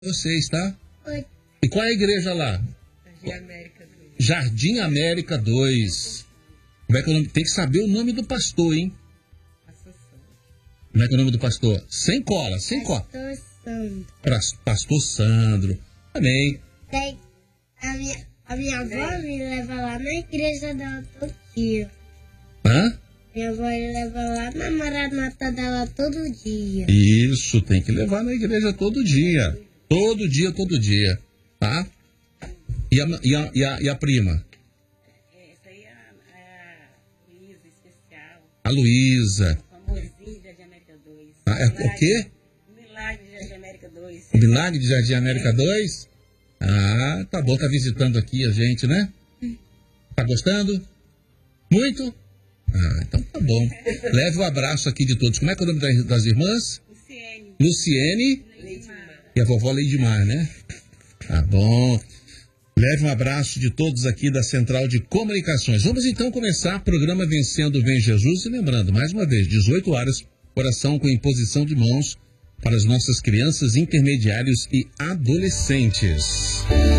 vocês, tá? Oi. E qual é a igreja lá? Jardim América 2. Jardim América 2. Como é que é o nome? Tem que saber o nome do pastor, hein? Como é que é o nome do pastor? Sem cola, sem cola. Pastor Sandro. Pastor Sandro. Amém. Daí, a minha avó me leva lá na igreja dela todo dia. Hã? Minha avó me leva lá na maranata dela todo dia. Isso, tem que levar na igreja todo dia. Todo dia, tá? E a prima? Essa aí é a Luísa especial. A Luísa. Famosinho de Jardim América 2. Ah, é o quê? Milagre de Jardim América 2. O Milagre de Jardim América 2? Ah, tá bom, tá visitando aqui a gente, né? Tá gostando? Muito? Ah, então tá bom. Leve o abraço aqui de todos. Como é que é o nome das irmãs? Luciene. E a vovó Leidmar, né? Tá bom. Leve um abraço de todos aqui da Central de Comunicações. Vamos então começar o programa Vencendo Vem Jesus. E lembrando, mais uma vez, 18 horas, oração com imposição de mãos para as nossas crianças, intermediários e adolescentes.